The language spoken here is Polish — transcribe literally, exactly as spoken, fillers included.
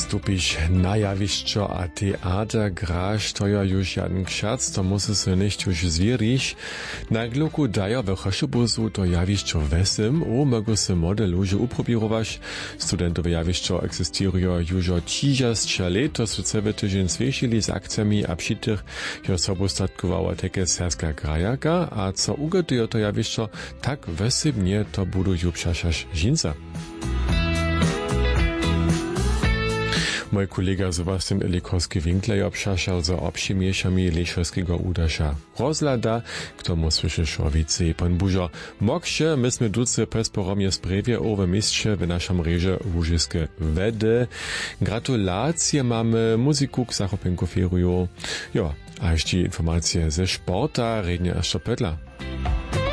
stupiš na jawišćo a teatr graš, to je już jeden kšac, to musí se nicht už zvieriš. Na gluku daja ve Choszobuzu to jawišćo vesem, o mogu se model už uprobirovaš. Studentowe jawišćo existirujo już trzydzieści let, to su cebe tyžen zviešili z akcjami a přitych jo sobu statkovala teke serska grajaka, a co ugotujo to jawišćo, tak vesebnie to budu ju přašaš žinca. Mój kolega Sebastian Elikorski-Winkler obszaszał za obszymieszami Leszowskiego udasza rozlada, k tomu słyszysz o wicy. Pan Bużo, moksze, myśmy duce pesporomie sprawie owe mieście w naszym reże Łużyskie Wedy. Gratulacje mamy muzyku k zachopenku feruju. Jo, a jeszcze informacje ze sporta, rednie Aszczo Pötla.